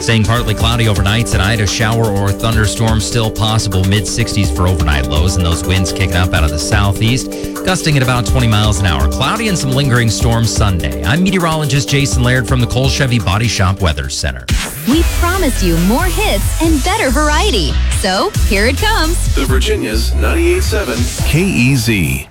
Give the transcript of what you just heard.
Staying partly cloudy overnight tonight. A shower or thunderstorm still possible. Mid-60s for overnight lows, and those winds kicking up out of the southeast, gusting at about 20 miles an hour. Cloudy and some lingering storms Sunday. I'm meteorologist Jason Laird from the Cole Chevy Body Shop Weather Center. We promised you more hits and better variety. So here it comes. The Virginia's 98.7 KEZ.